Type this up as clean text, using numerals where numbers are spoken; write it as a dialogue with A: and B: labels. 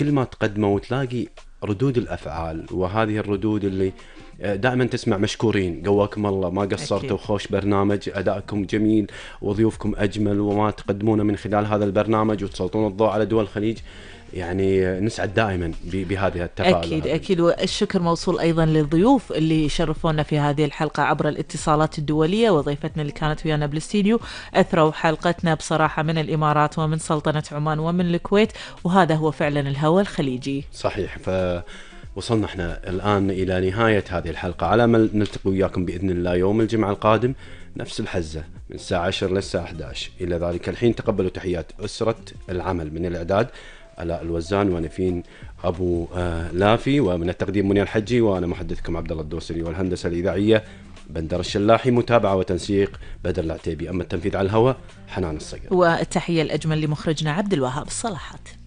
A: كل ما تقدموا وتلاقي ردود الأفعال، وهذه الردود اللي دائما تسمع مشكورين، قواكم الله، ما قصرتوا، خوش برنامج، أدائكم جميل وضيوفكم أجمل، وما تقدمونه من خلال هذا البرنامج وتسلطون الضوء على دول الخليج. يعني نسعد دائما بهذه التفاعل.
B: أكيد والشكر موصول أيضا للضيوف اللي شرفونا في هذه الحلقة عبر الاتصالات الدولية، وضيفتنا اللي كانت ويانا بالاستديو أثروا حلقتنا بصراحة من الإمارات ومن سلطنة عمان ومن الكويت، وهذا هو فعلا الهوى الخليجي.
A: صحيح. وصلنا احنا الآن إلى نهاية هذه الحلقة، على أمل نلتقي وياكم بإذن الله يوم الجمعة القادم نفس الحزة من الساعة 10 للساعة 11. إلى ذلك الحين تقبلوا تحيات أسرة العمل، من الإعداد علاء الوزان ونفين أبو لافي، ومن التقديم منير الحجي، وأنا محدثكم عبد الله الدوسري، والهندسة الإذاعية بندر الشلاحي، متابعة وتنسيق بدر العتيبي، أما التنفيذ على الهواء حنان الصقر.
B: والتحية الأجمل لمخرجنا عبد الوهاب الصلاحات.